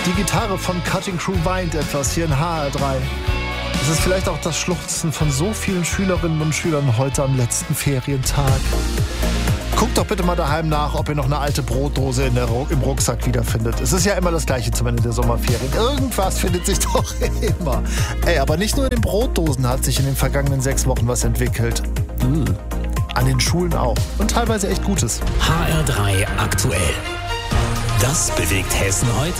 Die Gitarre von Cutting Crew weint etwas hier in HR3. Es ist vielleicht auch das Schluchzen von so vielen Schülerinnen und Schülern heute am letzten Ferientag. Guckt doch bitte mal daheim nach, ob ihr noch eine alte Brotdose im Rucksack wiederfindet. Es ist ja immer das Gleiche zum Ende der Sommerferien. Irgendwas findet sich doch immer. Aber nicht nur in den Brotdosen hat sich in den vergangenen 6 Wochen was entwickelt. An den Schulen auch. Und teilweise echt Gutes. HR3 aktuell. Das bewegt Hessen heute.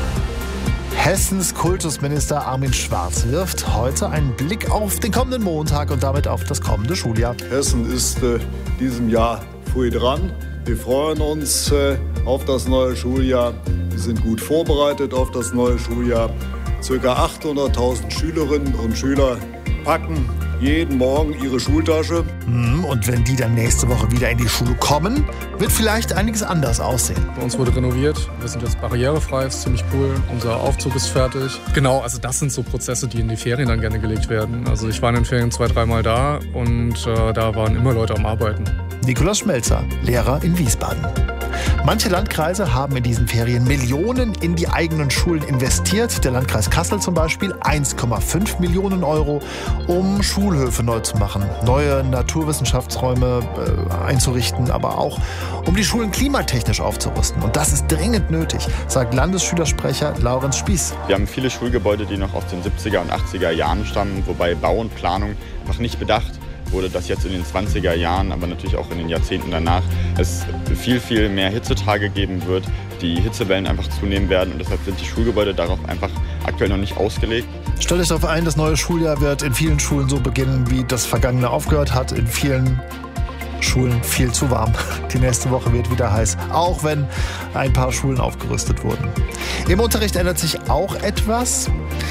Hessens Kultusminister Armin Schwarz wirft heute einen Blick auf den kommenden Montag und damit auf das kommende Schuljahr. Hessen ist diesem Jahr früh dran. Wir freuen uns auf das neue Schuljahr. Wir sind gut vorbereitet auf das neue Schuljahr. Circa 800.000 Schülerinnen und Schüler packen jeden Morgen ihre Schultasche. Und wenn die dann nächste Woche wieder in die Schule kommen, wird vielleicht einiges anders aussehen. Bei uns wurde renoviert. Wir sind jetzt barrierefrei, ist ziemlich cool. Unser Aufzug ist fertig. Genau, also das sind so Prozesse, die in die Ferien dann gerne gelegt werden. Also ich war in den Ferien 2-3 Mal da und da waren immer Leute am Arbeiten. Nikolaus Schmelzer, Lehrer in Wiesbaden. Manche Landkreise haben in diesen Ferien Millionen in die eigenen Schulen investiert. Der Landkreis Kassel zum Beispiel 1,5 Millionen Euro, um Schulhöfe neu zu machen, neue Naturwissenschaftsräume einzurichten, aber auch um die Schulen klimatechnisch aufzurüsten. Und das ist dringend nötig, sagt Landesschülersprecher Laurenz Spieß. Wir haben viele Schulgebäude, die noch aus den 70er und 80er Jahren stammen, wobei Bau und Planung einfach nicht bedacht wurde, dass jetzt in den 20er Jahren, aber natürlich auch in den Jahrzehnten danach, es viel, viel mehr Hitzetage geben wird, die Hitzewellen einfach zunehmen werden und deshalb sind die Schulgebäude darauf einfach aktuell noch nicht ausgelegt. Stellt euch darauf ein, das neue Schuljahr wird in vielen Schulen so beginnen, wie das vergangene aufgehört hat. In vielen Schulen viel zu warm. Die nächste Woche wird wieder heiß, auch wenn ein paar Schulen aufgerüstet wurden. Im Unterricht ändert sich auch etwas.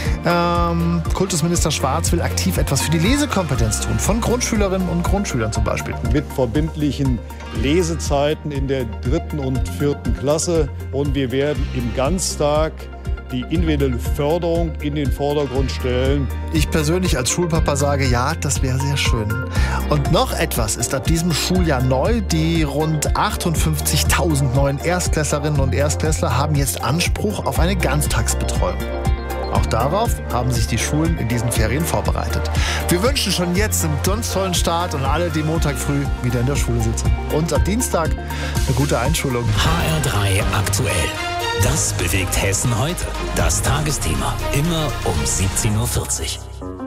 Kultusminister Schwarz will aktiv etwas für die Lesekompetenz tun, von Grundschülerinnen und Grundschülern zum Beispiel. Mit verbindlichen Lesezeiten in der 3. und 4. Klasse. Und wir werden im Ganztag die individuelle Förderung in den Vordergrund stellen. Ich persönlich als Schulpapa sage, ja, das wäre sehr schön. Und noch etwas ist ab diesem Schuljahr neu. Die rund 58.000 neuen Erstklässlerinnen und Erstklässler haben jetzt Anspruch auf eine Ganztagsbetreuung. Auch darauf haben sich die Schulen in diesen Ferien vorbereitet. Wir wünschen schon jetzt einen ganz tollen Start und alle, die Montag früh wieder in der Schule sitzen. Und ab Dienstag eine gute Einschulung. HR3 aktuell. Das bewegt Hessen heute. Das Tagesthema. Immer um 17.40 Uhr.